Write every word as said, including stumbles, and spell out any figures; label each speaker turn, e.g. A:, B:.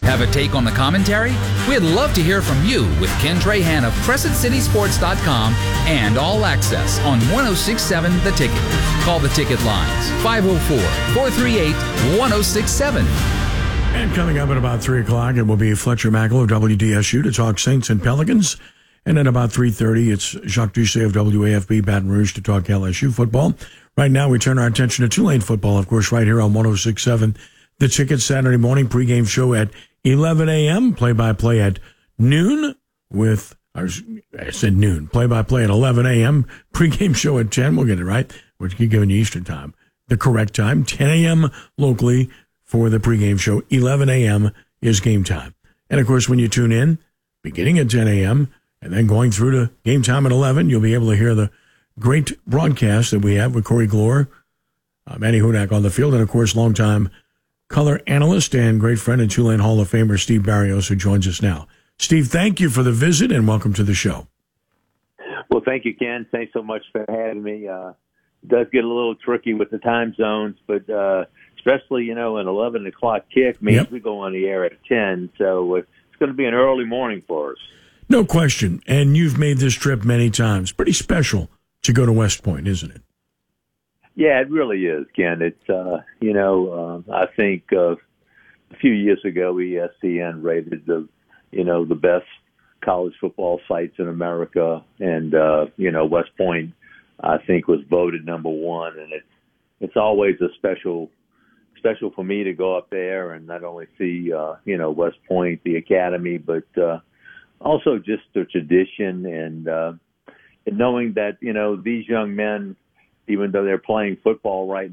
A: Have a take on the commentary? We'd love to hear from you with Ken Trahan of Crescent City Sports dot com and All Access on ten sixty-seven The Ticket. Call the ticket lines five oh four, four three eight, one oh six seven.
B: And coming up at about three o'clock, it will be Fletcher Mackel of W D S U to talk Saints and Pelicans. And at about three thirty, it's Jacques Doucet of W A F B Baton Rouge to talk L S U football. Right now, we turn our attention to Tulane football, of course, right here on ten sixty-seven The Ticket. Saturday morning pregame show at eleven a.m., play-by-play at noon with, I said noon, play-by-play at eleven a.m., pregame show at ten, we'll get it right, we're giving you Eastern time, the correct time, ten a.m. locally for the pregame show, eleven a.m. is game time. And, of course, when you tune in, beginning at ten a.m., and then going through to game time at eleven, you'll be able to hear the great broadcast that we have with Corey Glore, uh, Manny Hudak on the field, and, of course, longtime color analyst and great friend and Tulane Hall of Famer Steve Barrios, who joins us now. Steve, thank you for the visit and welcome to the show.
C: Well, thank you, Ken. Thanks so much for having me. Uh, it does get a little tricky with the time zones, but uh, especially, you know, an eleven o'clock kick means yep. we go on the air at ten, so it's going to be an early morning for us.
B: No question. And you've made this trip many times. Pretty special to go to West Point, isn't it?
C: Yeah, it really is, Ken. It's, uh, you know, uh, I think uh, a few years ago, E S P N rated the, you know, the best college football sites in America. And, uh, you know, West Point, I think, was voted number one. And it's, it's always a special, special for me to go up there and not only see, uh, you know, West Point, the academy, but uh, also just the tradition and, uh, and knowing that, you know, these young men, even though they're playing football right